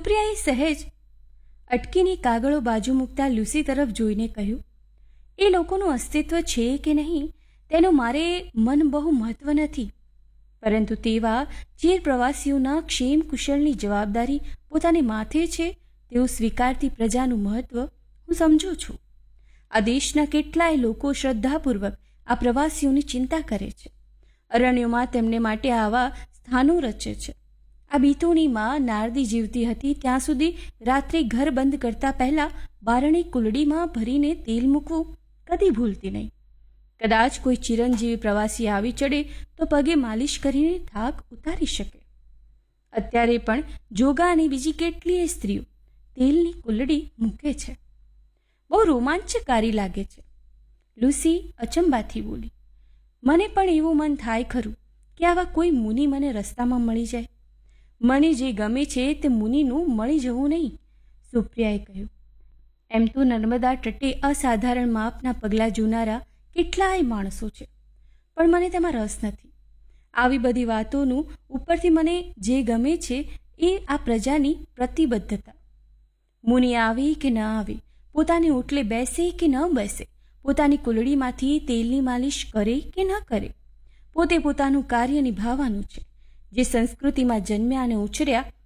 સુપ્રિયાએ સહેજ અટકીને કાગળો બાજુ મૂકતા લ્યુસી તરફ જોઈને કહ્યું, એ લોકોનું અસ્તિત્વ છે કે નહીં તેનું મારે મન બહુ મહત્વ નથી, પરંતુ તેવા ચીર પ્રવાસીઓના ક્ષેમ કુશળની જવાબદારી પોતાને માથે છે તેવું સ્વીકારતી પ્રજાનું મહત્વ હું સમજું છું. આ દેશના કેટલાય લોકો શ્રદ્ધાપૂર્વક આ પ્રવાસીઓની ચિંતા કરે છે. અરણ્યોમાં તેમને માટે આવા સ્થાનો રચે છે. આ બીતોણીમાં નારદી જીવતી હતી ત્યાં સુધી રાત્રે ઘર બંધ કરતા પહેલા બારણે કુલડીમાં ભરીને તેલ મૂકવું કદી ભૂલતી નહીં. કદાચ કોઈ ચિરંજીવી પ્રવાસી આવી ચડે તો પગે માલિશ કરીને થાક ઉતારી શકે. અત્યારે પણ જોગા અને બીજી કેટલીય સ્ત્રીઓ તેલની કુલડી મૂકે છે. બહુ રોમાંચકારી લાગે છે. લુસી અચંબાથી બોલી, મને પણ એવું મન થાય ખરું કે આવા કોઈ મુનિ મને રસ્તામાં મળી જાય. મને જે ગમે છે તે મુનિનું મળી જવું નહીં, સુપ્રિયાએ કહ્યું. એમ તો નર્મદા તટે અસાધારણ માપના પગલાં જોનારા કેટલાય માણસો છે, પણ મને તેમાં રસ નથી. આવી બધી વાતોનું ઉપરથી મને જે ગમે છે એ આ પ્રજાની પ્રતિબદ્ધતા. મુનિ આવે કે ન આવે, પોતાની ઓટલે બેસે કે ન બેસે, પોતાની કુલડીમાંથી તેલની માલિશ કરે કે ન કરે, પોતે પોતાનું કાર્ય નિભાવવાનું છે. જે સંસ્કૃતિમાં જન્મ્યા અને ઉછર્યા